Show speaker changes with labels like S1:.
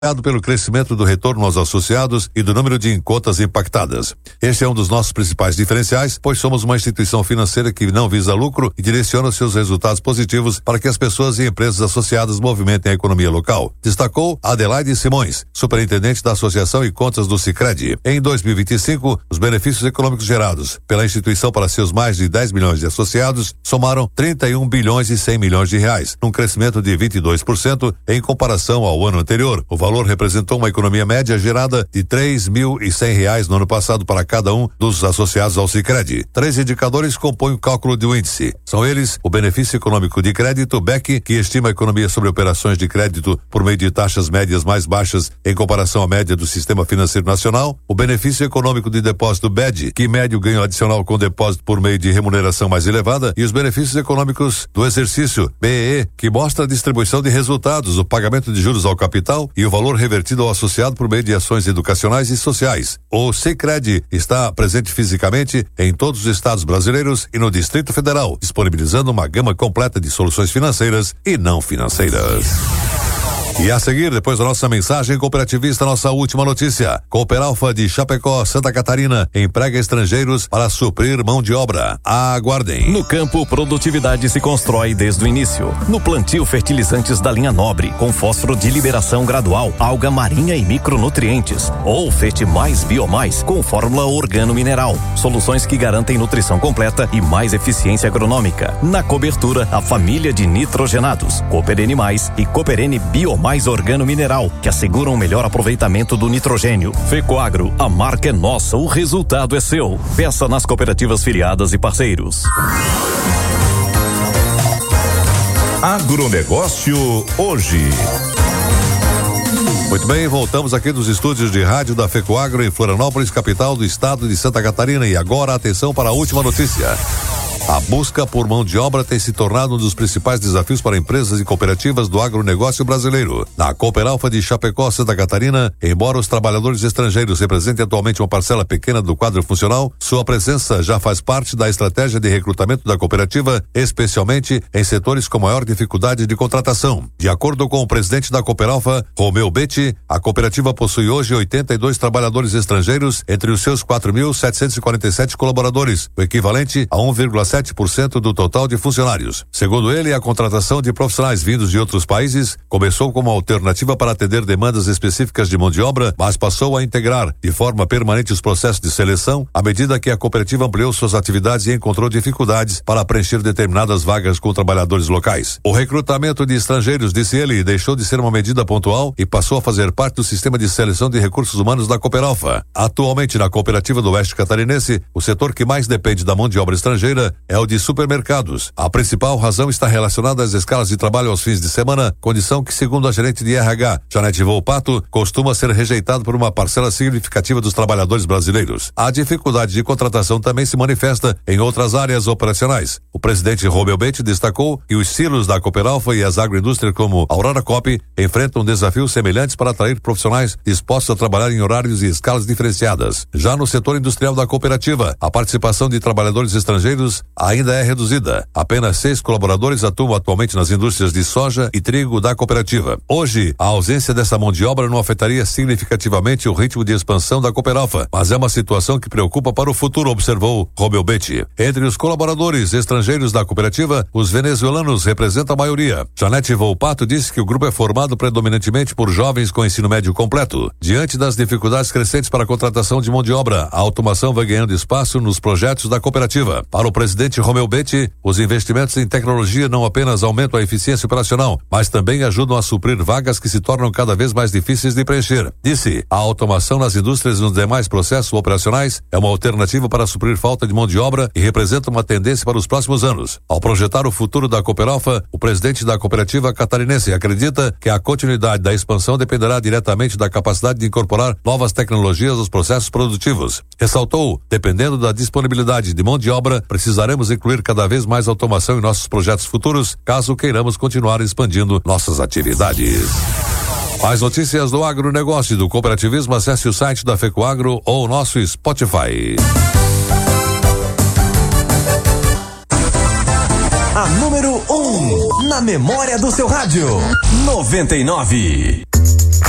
S1: pelo crescimento do retorno aos associados e do número de contas impactadas. Este é um dos nossos principais diferenciais, pois somos uma instituição financeira que não visa lucro e direciona seus resultados positivos para que as pessoas e empresas associadas movimentem a economia local, destacou Adelaide Simões, superintendente da Associação e Contas do Sicredi. Em 2025, os benefícios econômicos gerados pela instituição para seus mais de 10 milhões de associados somaram 31 bilhões e 100 milhões de reais, um crescimento de 22% em comparação ao ano anterior. O valor representou uma economia média gerada de R$3.100 no ano passado para cada um dos associados ao Sicredi. 3 indicadores compõem o cálculo do índice. São eles o benefício econômico de crédito, BEC, que estima a economia sobre operações de crédito por meio de taxas médias mais baixas em comparação à média do sistema financeiro nacional, o benefício econômico de depósito, BED, que mede o ganho adicional com depósito por meio de remuneração mais elevada, e os benefícios econômicos do exercício, BEE, que mostra a distribuição de resultados, o pagamento de juros ao capital e o valor revertido ao associado por meio de ações educacionais e sociais. O Sicredi está presente fisicamente em todos os estados brasileiros e no Distrito Federal, disponibilizando uma gama completa de soluções financeiras e não financeiras. E a seguir, depois da nossa mensagem cooperativista, nossa última notícia. Cooperalfa de Chapecó, Santa Catarina, emprega estrangeiros para suprir mão de obra. Aguardem.
S2: No campo, produtividade se constrói desde o início. No plantio, fertilizantes da linha nobre, com fósforo de liberação gradual, alga marinha e micronutrientes. Ou Fete Mais Biomais, com fórmula organo-mineral. Soluções que garantem nutrição completa e mais eficiência agronômica. Na cobertura, a família de nitrogenados, Cooperene Mais e Cooperene Biomais organo mineral, que asseguram o melhor aproveitamento do nitrogênio. Fecoagro, a marca é nossa, o resultado é seu. Peça nas cooperativas filiadas e parceiros.
S3: Agronegócio hoje.
S1: Muito bem, voltamos aqui dos estúdios de rádio da Fecoagro em Florianópolis, capital do estado de Santa Catarina. E agora, atenção para a última notícia. A busca por mão de obra tem se tornado um dos principais desafios para empresas e cooperativas do agronegócio brasileiro. Na Cooperalfa de Chapecó, Santa Catarina, embora os trabalhadores estrangeiros representem atualmente uma parcela pequena do quadro funcional, sua presença já faz parte da estratégia de recrutamento da cooperativa, especialmente em setores com maior dificuldade de contratação. De acordo com o presidente da Cooperalfa, Romeu Betti, a cooperativa possui hoje 82 trabalhadores estrangeiros entre os seus 4.747 colaboradores, o equivalente a 1,7% do total de funcionários. Segundo ele, a contratação de profissionais vindos de outros países começou como alternativa para atender demandas específicas de mão de obra, mas passou a integrar de forma permanente os processos de seleção à medida que a cooperativa ampliou suas atividades e encontrou dificuldades para preencher determinadas vagas com trabalhadores locais. O recrutamento de estrangeiros, disse ele, deixou de ser uma medida pontual e passou a fazer parte do sistema de seleção de recursos humanos da Cooperalfa. Atualmente, na cooperativa do Oeste Catarinense, o setor que mais depende da mão de obra estrangeira é o de supermercados. A principal razão está relacionada às escalas de trabalho aos fins de semana, condição que, segundo a gerente de RH, Janete Volpato, costuma ser rejeitado por uma parcela significativa dos trabalhadores brasileiros. A dificuldade de contratação também se manifesta em outras áreas operacionais. O presidente Romeu Betti destacou que os silos da Cooperalfa e as agroindústrias como Aurora Coop enfrentam desafios semelhantes para atrair profissionais dispostos a trabalhar em horários e escalas diferenciadas. Já no setor industrial da cooperativa, a participação de trabalhadores estrangeiros ainda é reduzida. Apenas 6 colaboradores atuam atualmente nas indústrias de soja e trigo da cooperativa. Hoje, a ausência dessa mão de obra não afetaria significativamente o ritmo de expansão da Cooperalfa, mas é uma situação que preocupa para o futuro, observou Romeu Betti. Entre os colaboradores estrangeiros da cooperativa, os venezuelanos representam a maioria. Janete Volpato disse que o grupo é formado predominantemente por jovens com ensino médio completo. Diante das dificuldades crescentes para a contratação de mão de obra, a automação vai ganhando espaço nos projetos da cooperativa. Para o presidente Romeu Betti, os investimentos em tecnologia não apenas aumentam a eficiência operacional, mas também ajudam a suprir vagas que se tornam cada vez mais difíceis de preencher. Disse, a automação nas indústrias e nos demais processos operacionais é uma alternativa para suprir falta de mão de obra e representa uma tendência para os próximos anos. Ao projetar o futuro da Cooperalfa, o presidente da cooperativa catarinense acredita que a continuidade da expansão dependerá diretamente da capacidade de incorporar novas tecnologias aos processos produtivos. Ressaltou, dependendo da disponibilidade de mão de obra, precisaremos incluir cada vez mais automação em nossos projetos futuros, caso queiramos continuar expandindo nossas atividades. Mais notícias do agronegócio e do cooperativismo, acesse o site da Fecoagro ou o nosso Spotify.
S4: A número 1 na memória do seu rádio. 99.